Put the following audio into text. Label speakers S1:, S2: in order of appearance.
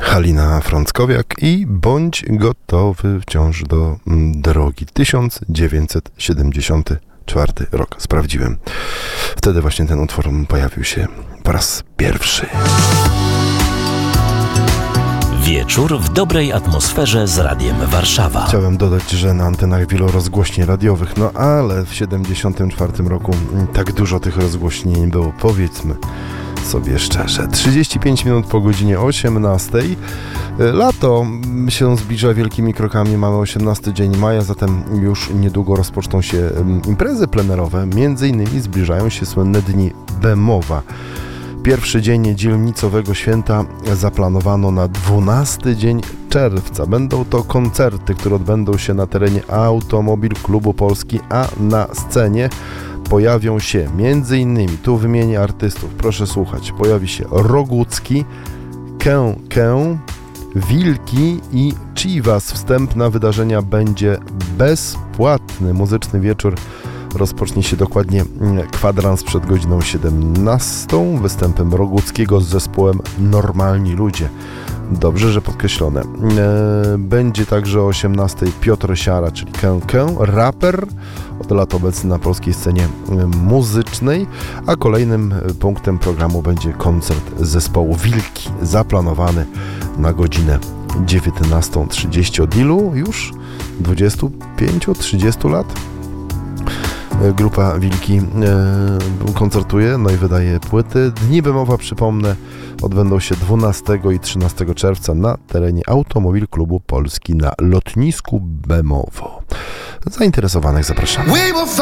S1: Halina Frąckowiak i Bądź gotowy wciąż do drogi. 1974 rok. Sprawdziłem. Wtedy właśnie ten utwór pojawił się po raz pierwszy.
S2: Wieczór w dobrej atmosferze z Radiem Warszawa.
S1: Chciałem dodać, że na antenach wielorozgłośni radiowych, no ale w 1974 roku tak dużo tych rozgłośni nie było, powiedzmy sobie szczerze. 35 minut po godzinie 18. Lato się zbliża wielkimi krokami. Mamy 18 dzień maja, zatem już niedługo rozpoczną się imprezy plenerowe. Między innymi zbliżają się słynne dni Bemowa. Pierwszy dzień dzielnicowego święta zaplanowano na 12 dzień czerwca. Będą to koncerty, które odbędą się na terenie Automobil Klubu Polski, a na scenie pojawią się m.in. tu wymienię artystów, proszę słuchać, pojawi się Rogucki, Kę, Wilki i Chivas. Wstęp na wydarzenia będzie bezpłatny. Muzyczny wieczór rozpocznie się dokładnie kwadrans przed godziną 17 występem Roguckiego z zespołem Normalni Ludzie. Dobrze, że podkreślone. Będzie także o 18 Piotr Siara, czyli Kę, raper, od lat obecny na polskiej scenie muzycznej, a kolejnym punktem programu będzie koncert zespołu Wilki, zaplanowany na godzinę 19:30. Od ilu już? 25-30 lat? Grupa Wilki koncertuje, no i wydaje płyty. Dni Bemowa, przypomnę, odbędą się 12 i 13 czerwca na terenie Automobil Klubu Polski na lotnisku Bemowo. Zainteresowanych zapraszamy.